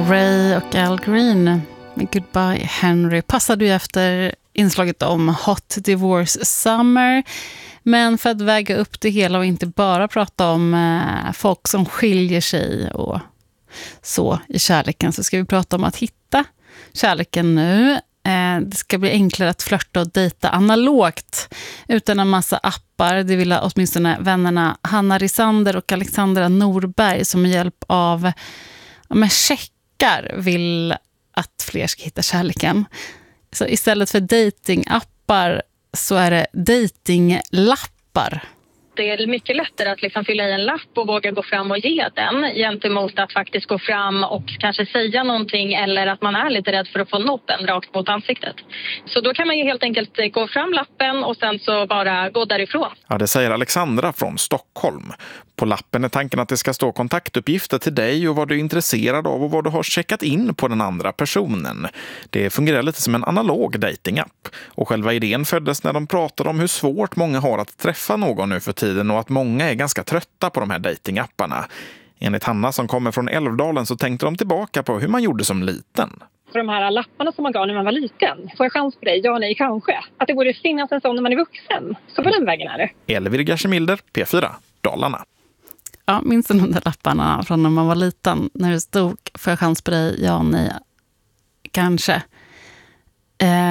Ray och Al Green med Goodbye Henry passade ju efter inslaget om Hot Divorce Summer. Men för att väga upp det hela och inte bara prata om folk som skiljer sig och så i kärleken, så ska vi prata om att hitta kärleken nu. Det ska bli enklare att flirta och dejta analogt utan en massa appar. Det vill åtminstone vännerna Hanna Risander och Alexandra Norberg som med hjälp av checkar vill att fler ska hitta kärleken. Så istället för datingappar så är det datinglappar. Det är mycket lättare att liksom fylla i en lapp och våga gå fram och ge den gentemot att faktiskt gå fram och kanske säga någonting, eller att man är lite rädd för att få noten rakt mot ansiktet. Så då kan man ju helt enkelt gå fram lappen och sen så bara gå därifrån. Ja, det säger Alexandra från Stockholm. På lappen är tanken att det ska stå kontaktuppgifter till dig och vad du är intresserad av och vad du har checkat in på den andra personen. Det fungerar lite som en analog datingapp. Och själva idén föddes när de pratade om hur svårt många har att träffa någon nu för tiden och att många är ganska trötta på de här datingapparna. Enligt Hanna som kommer från Älvdalen så tänkte de tillbaka på hur man gjorde som liten. För de här lapparna som man gav när man var liten. Får jag chans på dig? Ja, nej, kanske. Att det borde finnas en sån när man är vuxen. Så på den vägen är det. Elvir Gersemilder, P4, Dalarna. Ja, minns du de där lapparna från när man var liten? När det stod, får jag chans på dig? Ja, nej, kanske.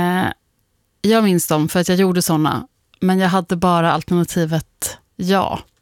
Jag minns dem för att jag gjorde såna. Men jag hade bara alternativet ja.